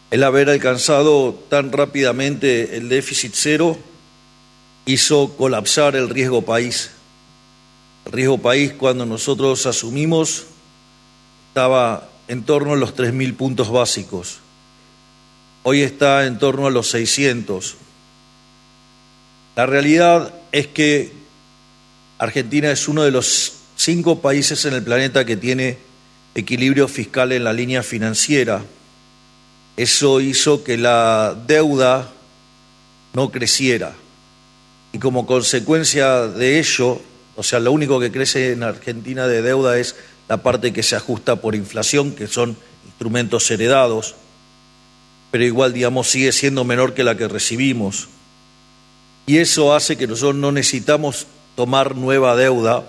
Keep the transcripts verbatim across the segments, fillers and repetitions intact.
El haber alcanzado tan rápidamente el déficit cero hizo colapsar el riesgo país. El riesgo país, cuando nosotros asumimos, estaba en torno a los tres mil puntos básicos. Hoy está en torno a los seiscientos. La realidad es que Argentina es uno de los cinco países en el planeta que tiene equilibrio fiscal en la línea financiera. Eso hizo que la deuda no creciera. Y como consecuencia de ello, o sea, lo único que crece en Argentina de deuda es la parte que se ajusta por inflación, que son instrumentos heredados, pero igual, digamos, sigue siendo menor que la que recibimos. Y eso hace que nosotros no necesitamos tomar nueva deuda,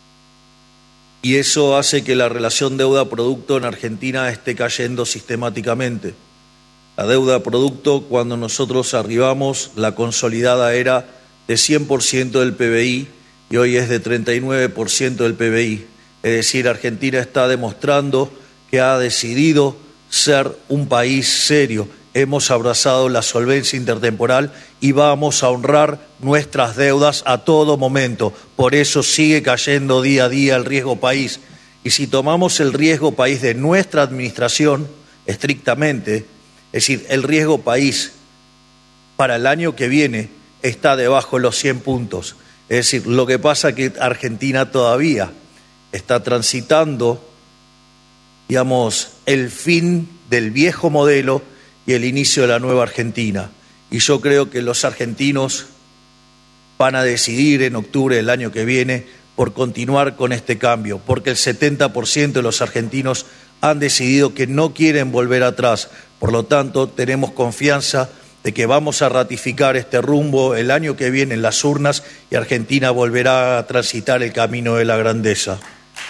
y eso hace que la relación deuda-producto en Argentina esté cayendo sistemáticamente. La deuda-producto, cuando nosotros arribamos, la consolidada era de cien por ciento del P B I y hoy es de treinta y nueve por ciento del P B I. Es decir, Argentina está demostrando que ha decidido ser un país serio. Hemos abrazado la solvencia intertemporal y vamos a honrar nuestras deudas a todo momento. Por eso sigue cayendo día a día el riesgo país. Y si tomamos el riesgo país de nuestra administración, estrictamente, es decir, el riesgo país para el año que viene está debajo de los cien puntos. Es decir, lo que pasa es que Argentina todavía está transitando, digamos, el fin del viejo modelo y el inicio de la nueva Argentina. Y yo creo que los argentinos van a decidir en octubre del año que viene por continuar con este cambio, porque el setenta por ciento de los argentinos han decidido que no quieren volver atrás. Por lo tanto, tenemos confianza de que vamos a ratificar este rumbo el año que viene en las urnas y Argentina volverá a transitar el camino de la grandeza.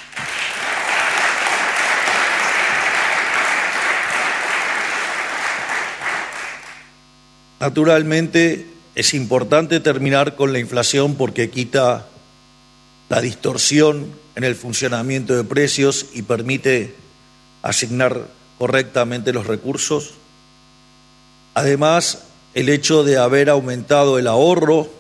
Naturalmente, es importante terminar con la inflación porque quita la distorsión en el funcionamiento de precios y permite asignar correctamente los recursos. Además, el hecho de haber aumentado el ahorro,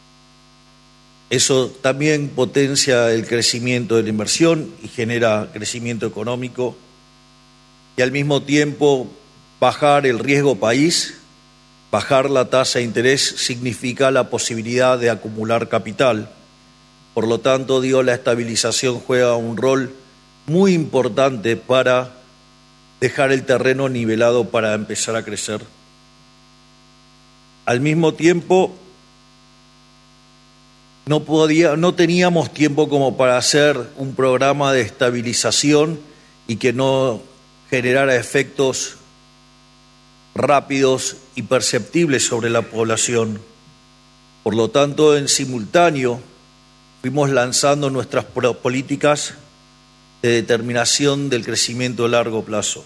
eso también potencia el crecimiento de la inversión y genera crecimiento económico. Y al mismo tiempo, bajar el riesgo país, bajar la tasa de interés significa la posibilidad de acumular capital. Por lo tanto, digo, la estabilización juega un rol muy importante para dejar el terreno nivelado para empezar a crecer. Al mismo tiempo, no podía, no teníamos tiempo como para hacer un programa de estabilización y que no generara efectos rápidos y perceptibles sobre la población. Por lo tanto, en simultáneo, fuimos lanzando nuestras políticas de determinación del crecimiento a largo plazo.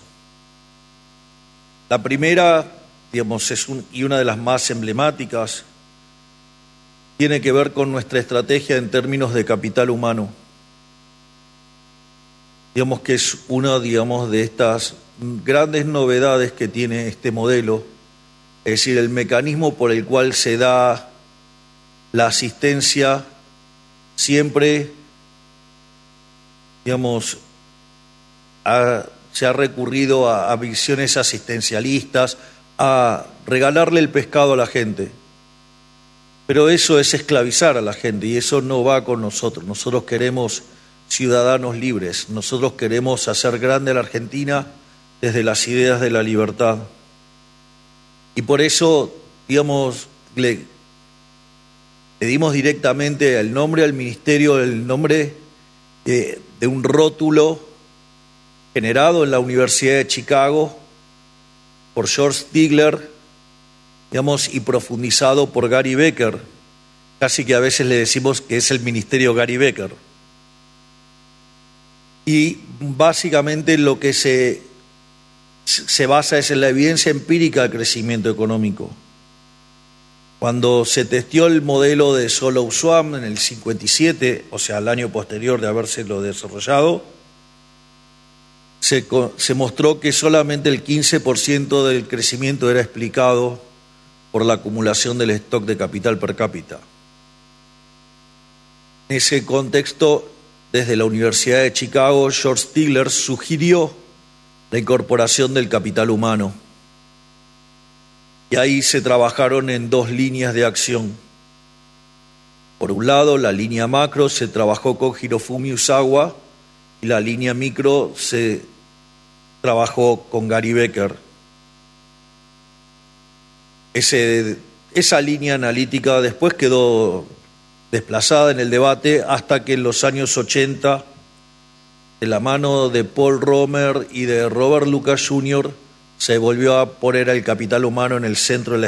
La primera, digamos, es un, y una de las más emblemáticas, tiene que ver con nuestra estrategia en términos de capital humano. Digamos que es una, digamos, de estas grandes novedades que tiene este modelo, es decir, el mecanismo por el cual se da la asistencia siempre, digamos, a, se ha recurrido a, a visiones asistencialistas, a regalarle el pescado a la gente. Pero eso es esclavizar a la gente y eso no va con nosotros. Nosotros queremos ciudadanos libres, nosotros queremos hacer grande a la Argentina desde las ideas de la libertad. Y por eso, digamos, le, le dimos directamente el nombre al ministerio, el nombre de, de un rótulo generado en la Universidad de Chicago por George Stigler, digamos, y profundizado por Gary Becker. Casi que a veces le decimos que es el ministerio Gary Becker. Y básicamente lo que se, se basa es en la evidencia empírica del crecimiento económico. Cuando se testeó el modelo de Solow-Schwab en el cincuenta y siete, o sea, el año posterior de habérselo desarrollado, se, se mostró que solamente el quince por ciento del crecimiento era explicado por la acumulación del stock de capital per cápita. En ese contexto, desde la Universidad de Chicago, George Stigler sugirió la incorporación del capital humano. Y ahí se trabajaron en dos líneas de acción. Por un lado, la línea macro se trabajó con Hirofumi Usawa y la línea micro se trabajó con Gary Becker. Ese, esa línea analítica después quedó desplazada en el debate hasta que en los años ochenta, de la mano de Paul Romer y de Robert Lucas junior, se volvió a poner al capital humano en el centro de la